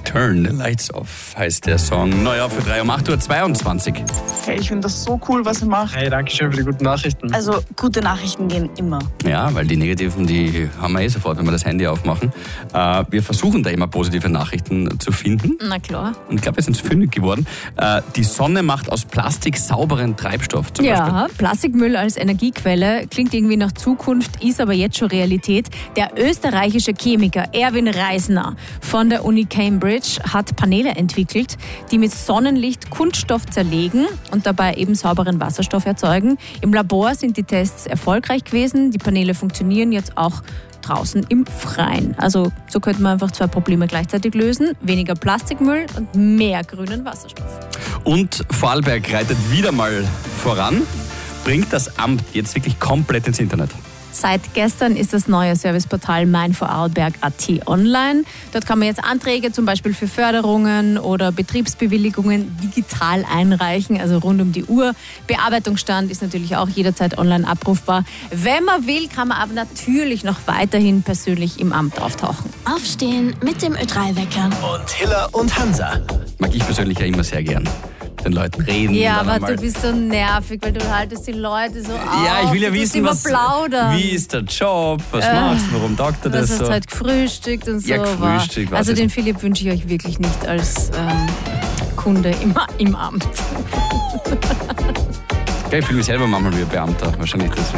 Turn the Lights Off heißt der Song. Neu auf für 3 um 8:22 Uhr. Hey, ich finde das so cool, was ihr macht. Hey, danke schön für die guten Nachrichten. Also, gute Nachrichten gehen immer. Ja, weil die negativen, die haben wir sofort, wenn wir das Handy aufmachen. Wir versuchen da immer positive Nachrichten zu finden. Na klar. Und ich glaube, wir sind fündig geworden. Die Sonne macht aus Plastik sauberen Treibstoff zum Beispiel. Ja, Plastikmüll als Energiequelle klingt irgendwie nach Zukunft, ist aber jetzt schon Realität. Der österreichische Chemiker Erwin Reisner von der Uni Cambridge hat Paneele entwickelt, die mit Sonnenlicht Kunststoff zerlegen und dabei eben sauberen Wasserstoff erzeugen. Im Labor sind die Tests erfolgreich gewesen. Die Paneele funktionieren jetzt auch draußen im Freien. Also so könnte man einfach 2 Probleme gleichzeitig lösen. Weniger Plastikmüll und mehr grünen Wasserstoff. Und Vorarlberg reitet wieder mal voran, bringt das Amt jetzt wirklich komplett ins Internet. Seit gestern ist das neue Serviceportal meinvorarlberg.at online. Dort kann man jetzt Anträge zum Beispiel für Förderungen oder Betriebsbewilligungen digital einreichen, also rund um die Uhr. Bearbeitungsstand ist natürlich auch jederzeit online abrufbar. Wenn man will, kann man aber natürlich noch weiterhin persönlich im Amt auftauchen. Aufstehen mit dem Ö3-Wecker. Und Hiller und Hansa. Mag ich persönlich ja immer sehr gern. Den Leuten reden. Ja, aber du bist so nervig, weil du haltest die Leute so auf. Ja, ich will ja wissen, wie ist der Job, was machst du, warum taugt er das so? Du hast halt gefrühstückt und so. Ja, gefrühstückt. Also den Philipp wünsche ich euch wirklich nicht als Kunde im Amt. Ich fühle mich selber manchmal wie ein Beamter, wahrscheinlich deswegen.